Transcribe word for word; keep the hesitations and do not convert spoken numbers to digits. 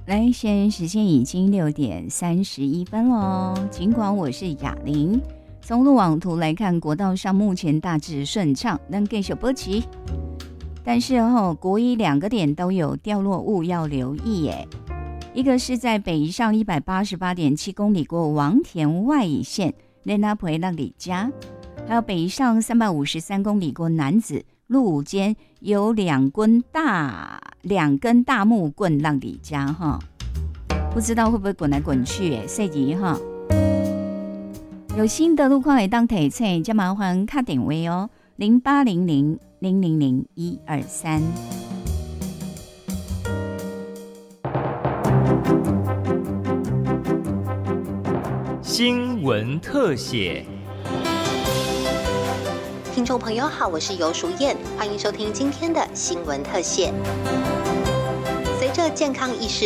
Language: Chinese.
来，现在时间已经六点三十一分喽。尽管我是哑铃，从路网图来看，国道上目前大致顺畅，能继续保持。但是哦，国一两个点都有掉落物要留意耶。一个是在北宜上一百八十八点七公里过王田外乙线连拉培浪里家，还有北宜上三百五十三公里过南子路五间有两根大两根大木棍让里家哈，不知道会不会滚来滚去诶，细节哈。有新的路况会当提醒，就麻烦打电话哦，零八零零零零零一二三。 新闻特写。 听众朋友好，我是游淑燕，欢迎收听今天的新闻特写。随着健康意识